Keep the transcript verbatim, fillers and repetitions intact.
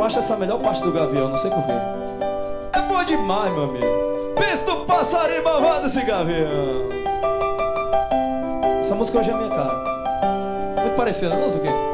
Eu acho essa a melhor parte do Gavião, não sei porquê. É boa demais, meu amigo. Pensa no passarinho malvado esse Gavião. Essa música hoje é minha cara. Muito parecida, não sei o quê.